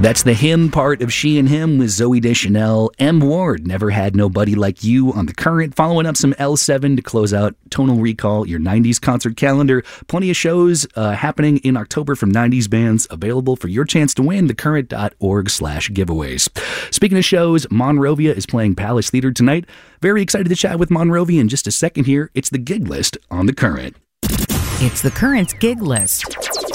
That's the hymn part of She and Him with Zooey Deschanel. M. Ward, Never Had Nobody Like You on The Current. Following up some L7 to close out Tonal Recall, your 90s concert calendar. Plenty of shows happening in October from 90s bands available for your chance to win. thecurrent.org/giveaways. Speaking of shows, Monrovia is playing Palace Theater tonight. Very excited to chat with Monrovia in just a second here. It's the gig list on The Current. It's The Current's gig list.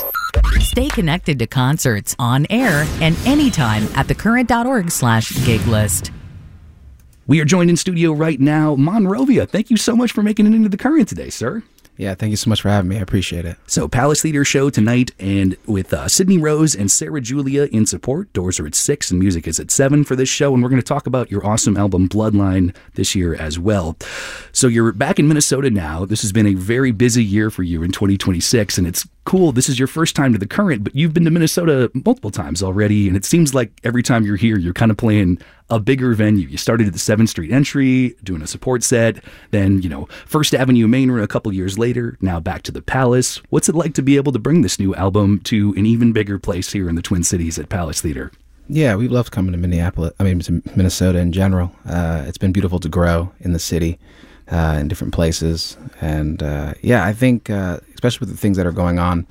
Stay connected to concerts on air and anytime at thecurrent.org/gig list. We are joined in studio right now. Monrovia, thank you so much for making it into The Current today, sir. Yeah, thank you so much for having me. I appreciate it. So, Palace Theater show tonight, and with Sydney Rose and Sarah Julia in support. Doors are at 6 and music is at 7 for this show, and we're going to talk about your awesome album Bloodline this year as well. So, you're back in Minnesota now. This has been a very busy year for you in 2026, and it's cool. This is your first time to The Current, but you've been to Minnesota multiple times already, and it seems like every time you're here, you're kind of playing a bigger venue. You started at the 7th Street Entry, doing a support set, then, First Avenue Main a couple years later, now back to the Palace. What's it like to be able to bring this new album to an even bigger place here in the Twin Cities at Palace Theater? Yeah, we've loved coming to to Minnesota in general. It's been beautiful to grow in the city, in different places. And I think, especially with the things that are going on,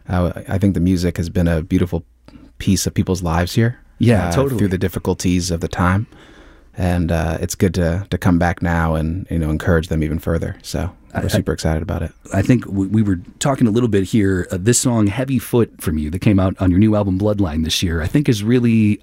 I think the music has been a beautiful piece of people's lives here. Yeah, totally. Through the difficulties of the time. And it's good to come back now and, encourage them even further. So we're super excited about it. I think we were talking a little bit here. This song, Heavy Foot from you, that came out on your new album Bloodline this year, I think is really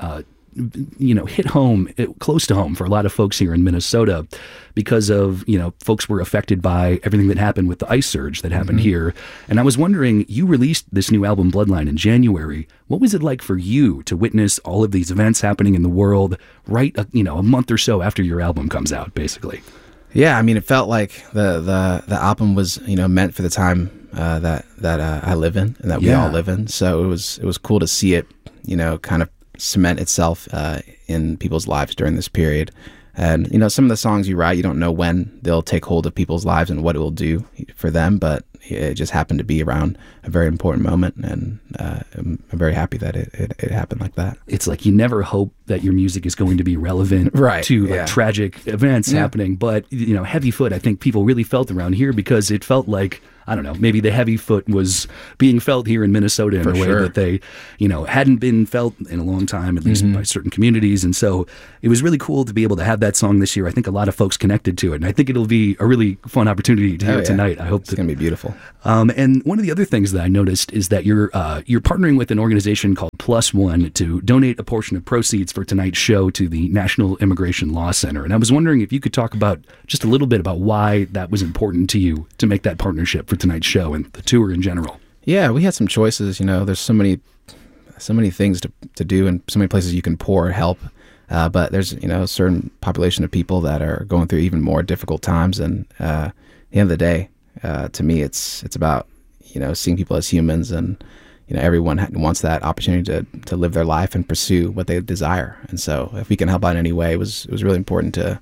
hit home, close to home for a lot of folks here in Minnesota because of, folks were affected by everything that happened with the ice surge that happened here. And I was wondering, you released this new album Bloodline in January. What was it like for you to witness all of these events happening in the world right, a month or so after your album comes out, basically? Yeah, it felt like the album was, meant for the time that I live in and that we all live in. So it was cool to see it, kind of cement itself in people's lives during this period. And some of the songs you write, you don't know when they'll take hold of people's lives and what it will do for them, but it just happened to be around a very important moment, and I'm very happy that it happened like that. It's like you never hope that your music is going to be relevant to tragic events happening, but Heavy Foot, I think people really felt around here because it felt like, I don't know, maybe the heavy foot was being felt here in Minnesota in a way that they, hadn't been felt in a long time, at least by certain communities. And so it was really cool to be able to have that song this year. I think a lot of folks connected to it, and I think it'll be a really fun opportunity to hear tonight. I hope it's going to be beautiful. And one of the other things that I noticed is that you're partnering with an organization called Plus One to donate a portion of proceeds for tonight's show to the National Immigration Law Center. And I was wondering if you could talk about just a little bit about why that was important to you to make that partnership for tonight's show and the tour in general. Yeah, we had some choices. There's so many things to do and so many places you can pour help. But there's, a certain population of people that are going through even more difficult times. And at the end of the day, to me, it's about, seeing people as humans, and, everyone wants that opportunity to live their life and pursue what they desire. And so if we can help out in any way, it was really important to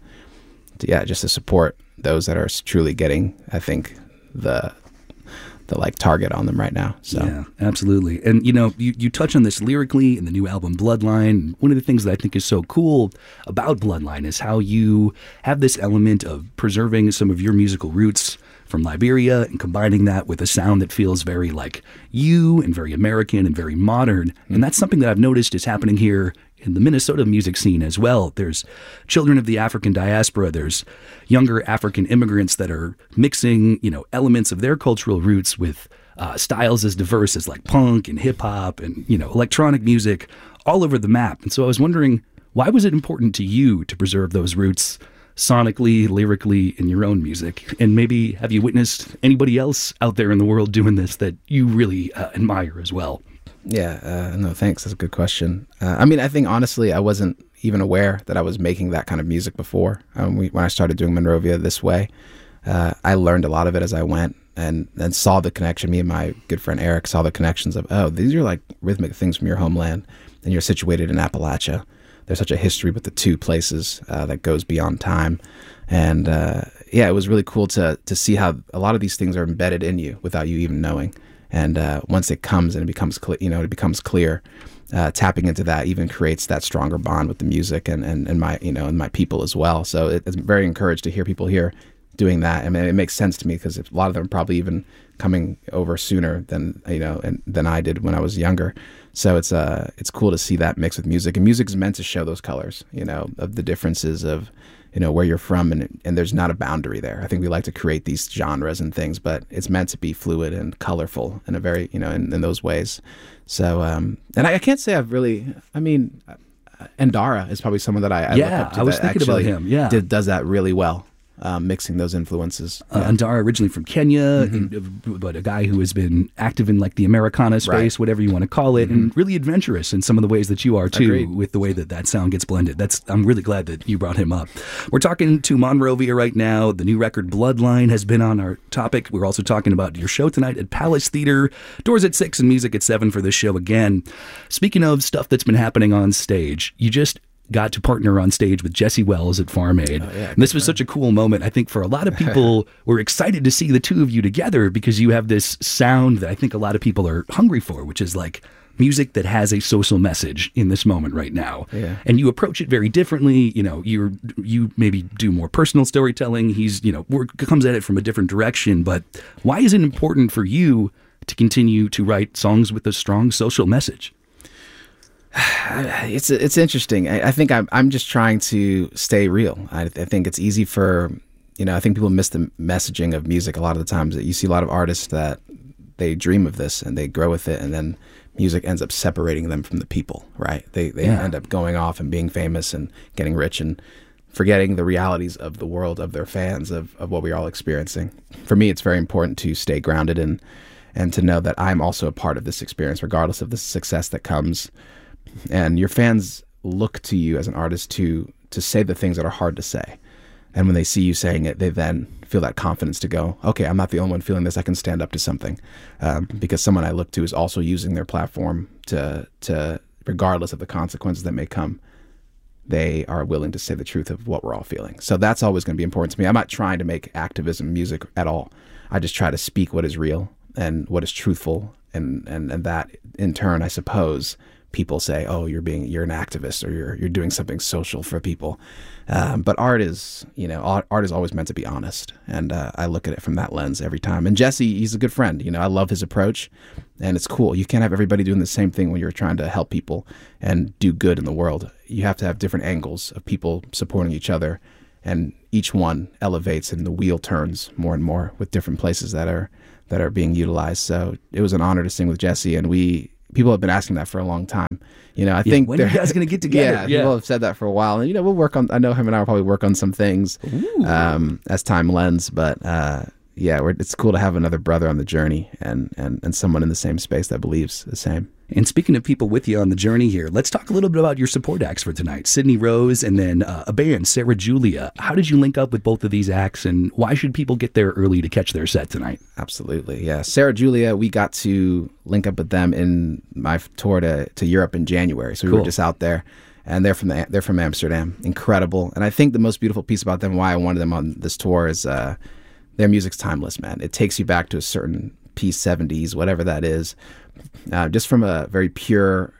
support those that are truly getting, I think, the target on them right now. So yeah, absolutely. And you touch on this lyrically in the new album Bloodline. One of the things that I think is so cool about Bloodline is how you have this element of preserving some of your musical roots from Liberia and combining that with a sound that feels very like you and very American and very modern. And that's something that I've noticed is happening here in the Minnesota music scene as well. There's children of the African diaspora. There's younger African immigrants that are mixing, elements of their cultural roots with styles as diverse as like punk and hip hop and, electronic music all over the map. And so I was wondering, why was it important to you to preserve those roots sonically, lyrically, in your own music? And maybe have you witnessed anybody else out there in the world doing this that you really admire as well? Yeah, no, thanks. That's a good question. I think honestly, I wasn't even aware that I was making that kind of music before. When I started doing Monrovia this way, I learned a lot of it as I went, and saw the connection. Me and my good friend Eric saw the connections of, these are like rhythmic things from your homeland, and you're situated in Appalachia. There's such a history with the two places that goes beyond time. And it was really cool to see how a lot of these things are embedded in you without you even knowing. And once it comes and it becomes clear, tapping into that even creates that stronger bond with the music and my people as well. So it's very encouraged to hear people here doing that. I mean, it makes sense to me because a lot of them are probably even coming over sooner than than I did when I was younger. So it's cool to see that mix with music, and music is meant to show those colors, of the differences of where you're from, and there's not a boundary there. I think we like to create these genres and things, but it's meant to be fluid and colorful in a very in those ways. So and I can't say Endara is probably someone that I look up to. I was thinking about him. Yeah, does that really well. Mixing those influences. Endara, originally from Kenya, but a guy who has been active in like the Americana space, whatever you want to call it, and really adventurous in some of the ways that you are too. Agreed. With the way that sound gets blended. I'm really glad that you brought him up. We're talking to Monrovia right now. The new record Bloodline has been on our topic. We're also talking about your show tonight at Palace Theater. Doors at 6 and music at 7 for this show again. Speaking of stuff that's been happening on stage, you just got to partner on stage with Jesse Wells at Farm Aid. And this was such a cool moment. I think for a lot of people, we're excited to see the two of you together because you have this sound that I think a lot of people are hungry for, which is like music that has a social message in this moment right now. Yeah. And you approach it very differently. You maybe do more personal storytelling. He's, comes at it from a different direction. But why is it important for you to continue to write songs with a strong social message? It's interesting. I think I'm just trying to stay real. I think it's easy for, I think people miss the messaging of music a lot of the times. That you see a lot of artists that they dream of this and they grow with it, and then music ends up separating them from the people, right? They end up going off and being famous and getting rich and forgetting the realities of the world, of their fans, of what we're all experiencing. For me, it's very important to stay grounded and to know that I'm also a part of this experience, regardless of the success that comes. And your fans look to you as an artist to say the things that are hard to say. And when they see you saying it, they then feel that confidence to go, okay, I'm not the only one feeling this. I can stand up to something. Because someone I look to is also using their platform to regardless of the consequences that may come, they are willing to say the truth of what we're all feeling. So that's always going to be important to me. I'm not trying to make activism music at all. I just try to speak what is real and what is truthful. And that, in turn, I suppose, people say, "Oh, you're an activist, or you're doing something social for people." But art is always meant to be honest, and I look at it from that lens every time. And Jesse, he's a good friend. I love his approach, and it's cool. You can't have everybody doing the same thing when you're trying to help people and do good in the world. You have to have different angles of people supporting each other, and each one elevates, and the wheel turns more and more with different places that are being utilized. So it was an honor to sing with Jesse, and people have been asking that for a long time. I think when are you guys going to get together? Yeah, people have said that for a while, and we'll work on. I know him and I will probably work on some things as time lends. But it's cool to have another brother on the journey and someone in the same space that believes the same. And speaking of people with you on the journey here, let's talk a little bit about your support acts for tonight. Sydney Rose and then a band, Sarah Julia. How did you link up with both of these acts, and why should people get there early to catch their set tonight? Absolutely, yeah. Sarah Julia, we got to link up with them in my tour to Europe in January. So we were just out there, and they're from Amsterdam. Incredible. And I think the most beautiful piece about them, why I wanted them on this tour, is their music's timeless, man. It takes you back to a certain P70s, whatever that is. Just from a very pure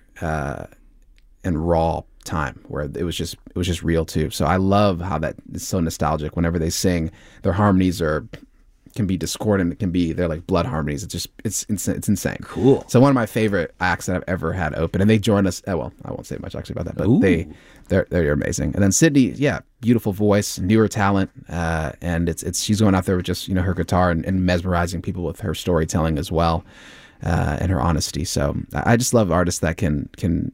and raw time where it was just real too. So I love how that is so nostalgic. Whenever they sing, their harmonies can be discordant. They're like blood harmonies. It's insane. Cool. So one of my favorite acts that I've ever had open, and they joined us. Well, I won't say much actually about that, but they're amazing. And then Sydney, beautiful voice, newer talent, and she's going out there with just her guitar and mesmerizing people with her storytelling as well. And her honesty. So I just love artists that can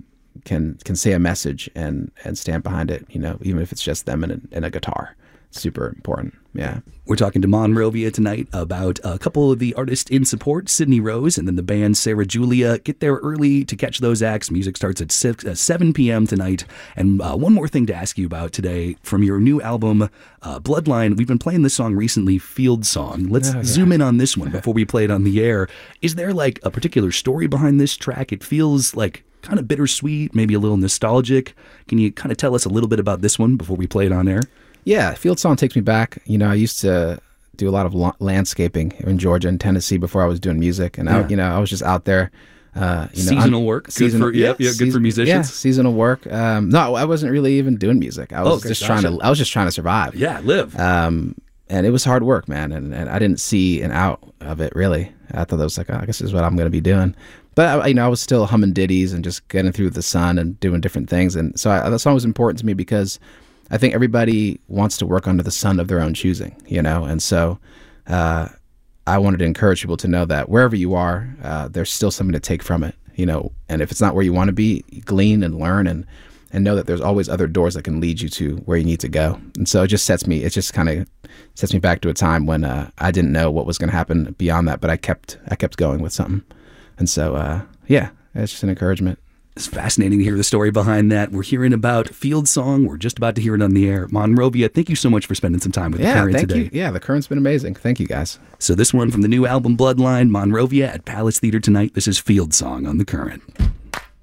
say a message and stand behind it, even if it's just them and a guitar. Super important. Yeah. We're talking to Monrovia tonight about a couple of the artists in support, Sydney Rose and then the band Sarah Julia. Get there early to catch those acts. Music starts at 7 p.m. tonight. And one more thing to ask you about today from your new album, Bloodline. We've been playing this song recently, Field Song. Let's zoom in on this one before we play it on the air. Is there like a particular story behind this track? It feels like kind of bittersweet, maybe a little nostalgic. Can you kind of tell us a little bit about this one before we play it on air? Yeah, Field Song takes me back. I used to do a lot of landscaping in Georgia and Tennessee before I was doing music, and I was just out there. Seasonal work, good for musicians. Yeah, seasonal work. No, I wasn't really even doing music. I was just trying to survive. Yeah, live. And it was hard work, man. And I didn't see an out of it really. I thought that was like, I guess this is what I'm going to be doing. But I was still humming ditties and just getting through the sun and doing different things. And so that song was important to me because I think everybody wants to work under the sun of their own choosing, And so I wanted to encourage people to know that wherever you are, there's still something to take from it, And if it's not where you want to be, glean and learn and know that there's always other doors that can lead you to where you need to go. And so it just kind of sets me back to a time when I didn't know what was going to happen beyond that, but I kept going with something. And so, it's just an encouragement. It's fascinating to hear the story behind that. We're hearing about Field Song. We're just about to hear it on the air. Monrovia, thank you so much for spending some time with The Current today. You. Yeah, The Current's been amazing. Thank you, guys. So this one from the new album Bloodline, Monrovia at Palace Theater tonight. This is Field Song on The Current.